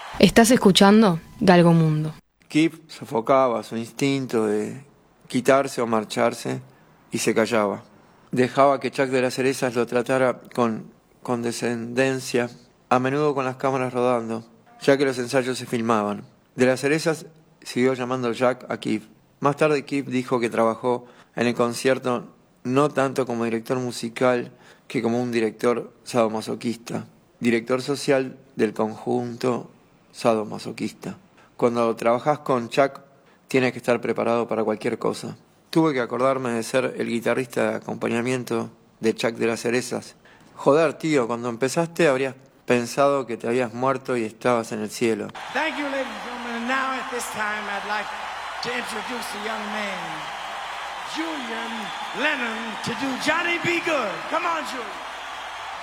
Estás escuchando Galgo Mundo. Kip sofocaba su instinto de quitarse o marcharse y se callaba. Dejaba que Chuck de las Cerezas lo tratara con condescendencia, a menudo con las cámaras rodando, ya que los ensayos se filmaban. De las Cerezas siguió llamando Jack a Kip. Más tarde Kip dijo que trabajó en el concierto no tanto como director musical que como un director sadomasoquista, director social del conjunto sadomasoquista. Cuando trabajas con Chuck, tienes que estar preparado para cualquier cosa. Tuve que acordarme de ser el guitarrista de acompañamiento de Chuck de las Cerezas. Joder, tío, cuando empezaste habrías pensado que te habías muerto y estabas en el cielo. Thank you, ladies and gentlemen. And now at this time, I'd like to introduce a young man, Julian Lennon, to do Johnny B. Good. Come on, Julian.